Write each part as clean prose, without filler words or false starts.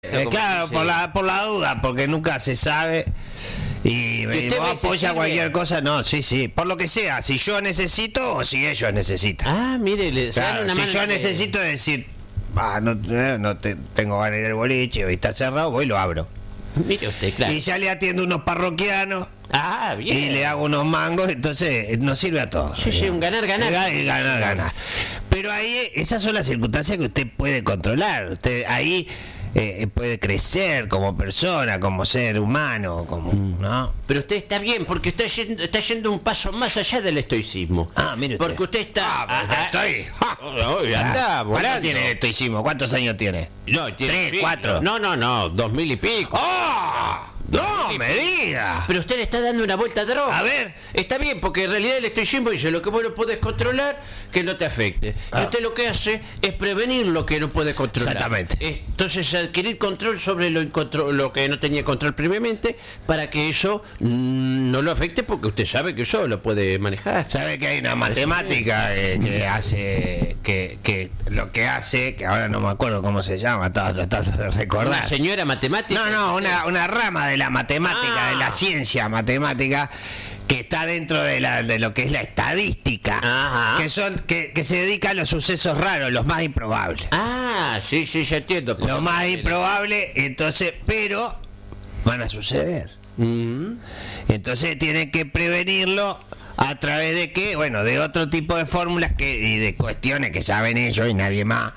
Claro, por la duda, porque nunca se sabe. Y vos apoya cualquier cosa, no, sí, por lo que sea, si yo necesito o si ellos necesitan. Ah, mire, claro, una si yo necesito decir, tengo ganas de ir al boliche, hoy está cerrado, voy y lo abro. Mire usted, claro. Y ya le atiendo unos parroquianos. Ah, bien. Y le hago unos mangos, entonces nos sirve a todos. Sí, un ganar. Pero ahí, esas son las circunstancias que usted puede controlar. Usted ahí puede crecer como persona, como ser humano, ¿no? Pero usted está bien, porque está yendo un paso más allá del estoicismo. Ah, mire usted. Porque usted está... estoy. ¿Cuánto tiene el estoicismo? ¿Cuántos años tiene? No, tiene 3, 4. No, 2000 y pico. ¡Oh! ¡No me diga! Pero usted le está dando una vuelta a droga. A ver. Está bien, porque en realidad el estoicismo dice lo que vos no podés controlar, que no te afecte. Y usted lo que hace es prevenir lo que no puede controlar. Exactamente. Entonces adquirir control sobre lo que no tenía control previamente, para que eso no lo afecte, porque usted sabe que eso lo puede manejar. Sabe que hay una matemática que hace que lo que hace, que ahora no me acuerdo cómo se llama, estaba tratando de recordar. ¿Una señora matemática? No, una rama de la matemática, de la ciencia matemática, que está dentro de lo que es la estadística. Ajá. Que se dedica a los sucesos raros, los más improbables. Ah, sí, ya entiendo. Lo más improbable, entonces, pero van a suceder. Entonces tienen que prevenirlo a través de qué, bueno, de otro tipo de fórmulas y de cuestiones que saben ellos y nadie más,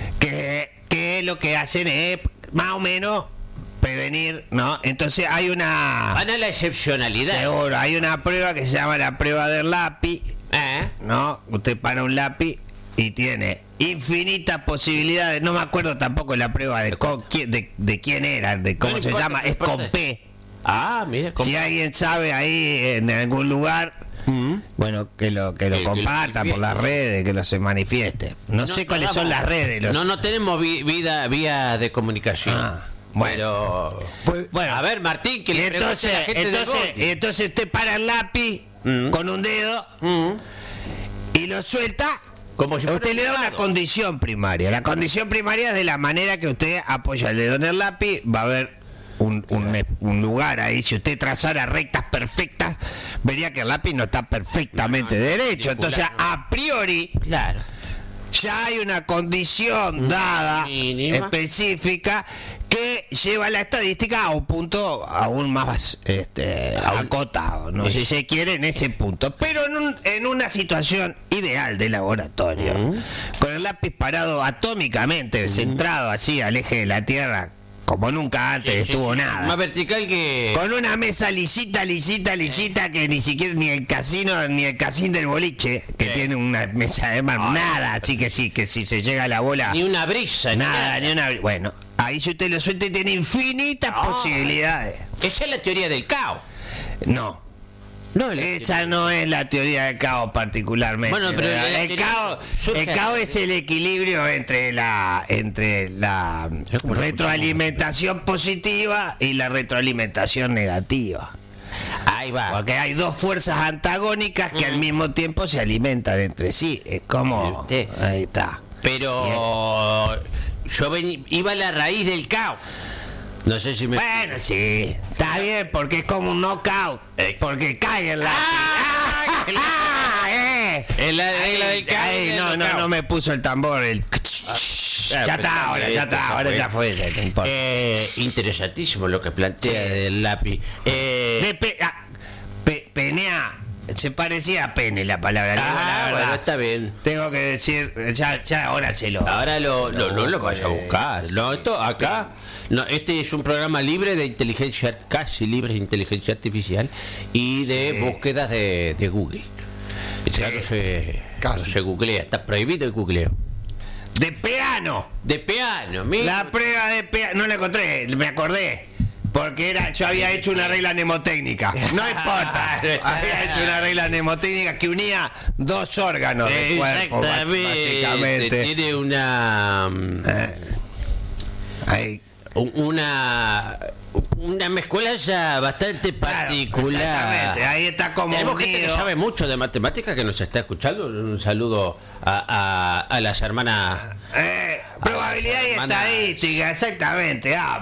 que lo que hacen es más o menos prevenir, ¿no? Entonces hay una... Van a la excepcionalidad. Seguro, hay una prueba que se llama la prueba del lápiz, ¿no? Usted para un lápiz y tiene infinitas posibilidades. No me acuerdo tampoco la prueba de quién era, de cómo se llama, es con P. Ah, mira. Si alguien sabe ahí en algún lugar, bueno, que lo comparta por las redes, que lo se manifieste. No sé cuáles son las redes. No tenemos vía de comunicación. Bueno, a ver, Martín, que le pregunte a la gente entonces usted para el lápiz con un dedo y lo suelta. Como si usted le da una condición primaria. La condición primaria es de la manera que usted apoya el dedo en el lápiz. Va a haber un lugar ahí. Si usted trazara rectas perfectas, vería que el lápiz no está perfectamente derecho. Entonces, a priori, claro, ya hay una condición dada, específica, que lleva la estadística a un punto aún más acotado, no sé si se quiere, en ese punto, pero en una situación ideal de laboratorio, con el lápiz parado atómicamente, centrado así al eje de la Tierra, como nunca antes estuvo nada. Más vertical que... Con una mesa lisita, que ni siquiera ni el casino del boliche, que tiene una mesa de mano, nada, así que sí, que si se llega a la bola... Ni una brisa, nada. Bueno, ahí si usted lo suelta tiene infinitas posibilidades. Esa es la teoría del caos. No, esa no es la teoría del caos particularmente. Bueno, pero el caos es el equilibrio entre la retroalimentación positiva y la retroalimentación negativa. Ahí va. Porque hay dos fuerzas antagónicas que al mismo tiempo se alimentan entre sí. Es como... Ahí está. Pero yo iba a la raíz del caos. No sé si me... Bueno, sí, está bien, porque es como un knockout, porque cae el lápiz. Es la regla del caos. No me puso el tambor, ya está, ahora ya fue. Interesantísimo lo que plantea del lápiz. Penea, se parecía a pene la palabra. La verdad, bueno, está bien. Tengo que decir, ya ahora Ahora lo vaya a buscar. No, esto acá... No, este es un programa libre de inteligencia, casi libre de inteligencia artificial y de búsquedas de Google. No se googlea, está prohibido el googleo. De piano, mira. La prueba de piano, no la encontré, me acordé. Porque yo había hecho una regla mnemotécnica. No importa. Había hecho una regla mnemotécnica que unía dos órganos del cuerpo, básicamente. Tiene una... Una mezcolanza bastante particular. Exactamente, ahí está como tenemos gente que sabe mucho de matemáticas que nos está escuchando. Un saludo a las hermanas Probabilidad y estadística, exactamente.